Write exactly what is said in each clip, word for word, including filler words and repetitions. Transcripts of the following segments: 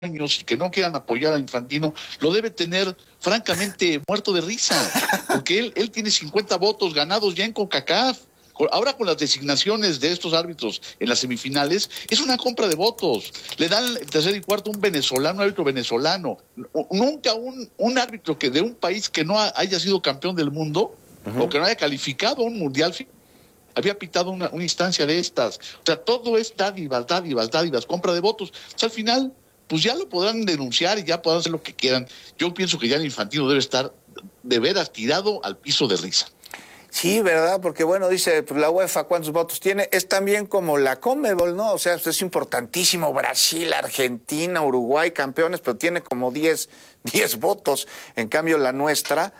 años y que no quieran apoyar a Infantino, lo debe tener francamente muerto de risa, porque él, él tiene cincuenta votos ganados ya en CONCACAF. Ahora con las designaciones de estos árbitros en las semifinales, es una compra de votos. Le dan el tercer y cuarto un venezolano, un árbitro venezolano. Nunca un, un árbitro que de un país que no haya sido campeón del mundo, uh-huh, o que no haya calificado a un mundial, había pitado una, una instancia de estas. O sea, todo es dádivas, dádivas, dádivas, compra de votos. O sea, al final, pues ya lo podrán denunciar y ya podrán hacer lo que quieran. Yo pienso que ya el Infantino debe estar de veras tirado al piso de risa. Sí, ¿verdad? Porque, bueno, dice pues, la UEFA, ¿cuántos votos tiene? Es también como la Conmebol, ¿no? O sea, es importantísimo. Brasil, Argentina, Uruguay, campeones, pero tiene como diez votos. En cambio, la nuestra,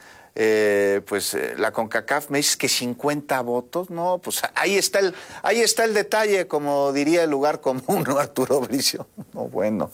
eh, pues eh, la CONCACAF, me dices que cincuenta votos. No, pues ahí está el, ahí está el detalle, como diría el lugar común, ¿no, Arturo Bricio? No, bueno.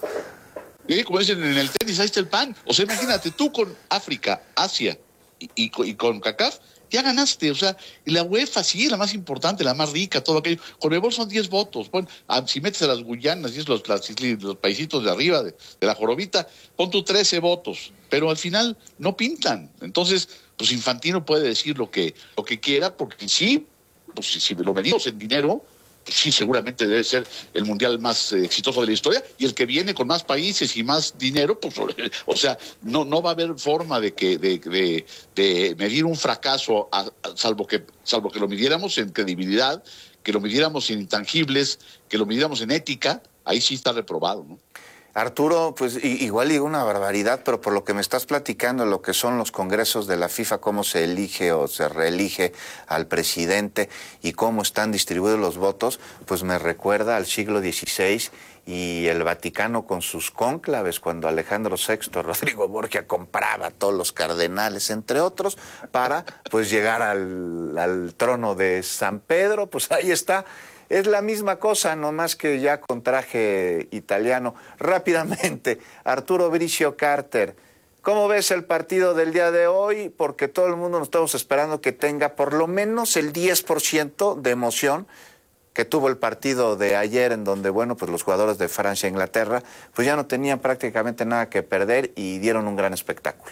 Y como dicen en el tenis, ahí está el pan. O sea, imagínate, tú con África, Asia y, y, y con CONCACAF, ya ganaste. O sea, y la UEFA sí es la más importante, la más rica, todo aquello. Conmebol son diez votos. Bueno, si metes a las Guyanas y es los, las, los paisitos de arriba de, de la jorobita, pon tú trece votos. Pero al final no pintan. Entonces, pues Infantino puede decir lo que, lo que quiera, porque sí, pues si, si lo medimos en dinero, sí, seguramente debe ser el mundial más eh, exitoso de la historia, y el que viene con más países y más dinero, pues, o sea, no no va a haber forma de que de, de, de medir un fracaso, a, a, salvo que salvo que lo midiéramos en credibilidad, que lo midiéramos en intangibles, que lo midiéramos en ética. Ahí sí está reprobado, ¿no? Arturo, pues igual digo una barbaridad, pero por lo que me estás platicando, lo que son los congresos de la FIFA, cómo se elige o se reelige al presidente y cómo están distribuidos los votos, pues me recuerda al siglo dieciséis y el Vaticano con sus cónclaves, cuando Alejandro sexto, Rodrigo Borgia compraba a todos los cardenales, entre otros, para pues llegar al, al trono de San Pedro. Pues ahí está. Es la misma cosa, nomás que ya con traje italiano. Rápidamente, Arturo Bricio Carter, ¿cómo ves el partido del día de hoy? Porque todo el mundo nos estamos esperando que tenga por lo menos el diez por ciento de emoción que tuvo el partido de ayer, en donde, bueno, pues los jugadores de Francia e Inglaterra, pues ya no tenían prácticamente nada que perder y dieron un gran espectáculo.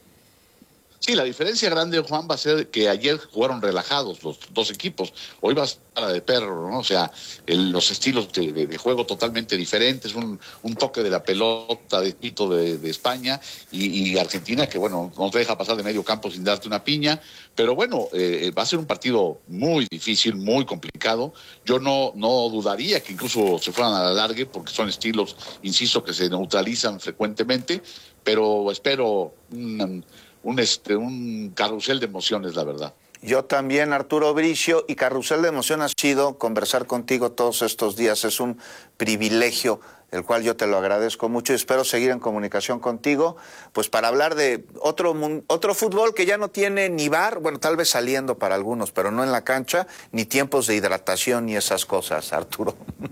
Sí, la diferencia grande, Juan, va a ser que ayer jugaron relajados los dos equipos. Hoy va a estar de perro, ¿no? O sea, el, los estilos de, de, de juego totalmente diferentes, un, un toque de la pelota de Tito de, de España y, y Argentina, que, bueno, no te deja pasar de medio campo sin darte una piña. Pero, bueno, eh, va a ser un partido muy difícil, muy complicado. Yo no, no dudaría que incluso se fueran a la largue, porque son estilos, insisto, que se neutralizan frecuentemente, pero espero un... Un, este, un carrusel de emociones, la verdad. Yo también, Arturo Bricio, y carrusel de emoción ha sido conversar contigo todos estos días. Es un privilegio, el cual yo te lo agradezco mucho y espero seguir en comunicación contigo, pues para hablar de otro, otro fútbol que ya no tiene ni bar, bueno, tal vez saliendo para algunos, pero no en la cancha, ni tiempos de hidratación ni esas cosas, Arturo.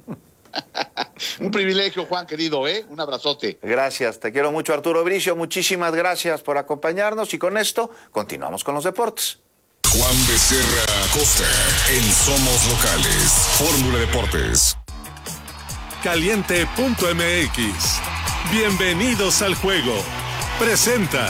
Un privilegio, Juan, querido, ¿eh? Un abrazote. Gracias, te quiero mucho, Arturo Bricio. Muchísimas gracias por acompañarnos y con esto continuamos con los deportes. Juan Becerra Acosta en Somos Locales, Fórmula Deportes. Caliente punto M X. Bienvenidos al juego. Presenta.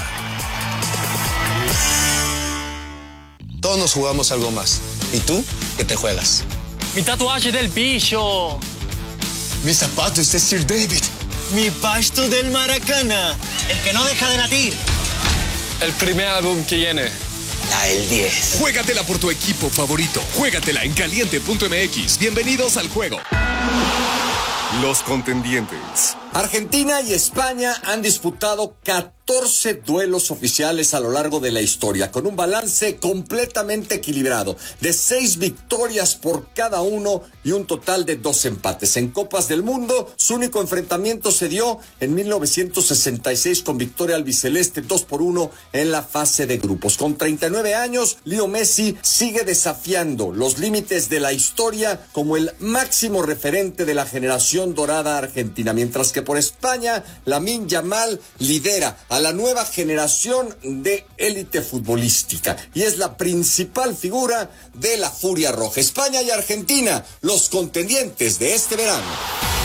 Todos nos jugamos algo más. ¿Y tú? ¿Qué te juegas? Mi tatuaje del pillo. Mi zapato es de Sir David. Mi pasto del Maracana. El que no deja de latir. El primer álbum que viene. La el diez. Juégatela por tu equipo favorito. Juégatela en caliente punto M X. Bienvenidos al juego. Los contendientes. Argentina y España han disputado catorce duelos oficiales a lo largo de la historia, con un balance completamente equilibrado, de seis victorias por cada uno y un total de dos empates. En Copas del Mundo, su único enfrentamiento se dio en mil novecientos sesenta y seis con victoria albiceleste dos por uno en la fase de grupos. Con treinta y nueve años, Leo Messi sigue desafiando los límites de la historia como el máximo referente de la generación dorada argentina, mientras que por España, Lamine Yamal lidera a la nueva generación de élite futbolística y es la principal figura de la Furia Roja. España y Argentina, los contendientes de este verano.